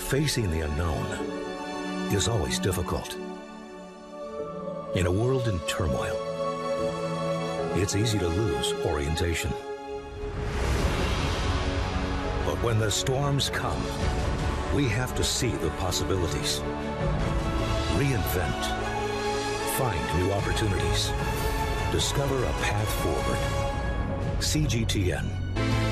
Facing the unknown is always difficult. In a world in turmoil, it's easy to lose orientation. But when the storms come, we have to see the possibilities, reinvent, find new opportunities, discover a path forward. CGTN.